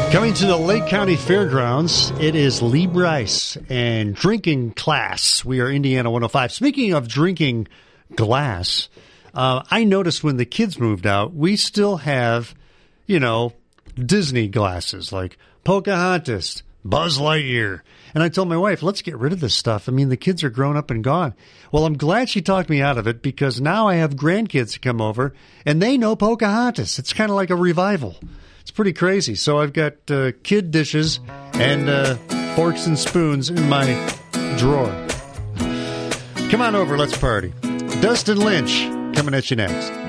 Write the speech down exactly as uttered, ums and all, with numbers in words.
Coming to the Lake County Fairgrounds, it is Lee Bryce and Drinking Class. We are Indiana one oh five. Speaking of drinking glass, uh, I noticed when the kids moved out, we still have, you know, Disney glasses like Pocahontas, Buzz Lightyear. And I told my wife, let's get rid of this stuff. I mean, the kids are grown up and gone. Well, I'm glad she talked me out of it because now I have grandkids to come over and they know Pocahontas. It's kind of like a revival. It's pretty crazy. So I've got uh, kid dishes and uh, forks and spoons in my drawer. Come on over. Let's party. Dustin Lynch coming at you next.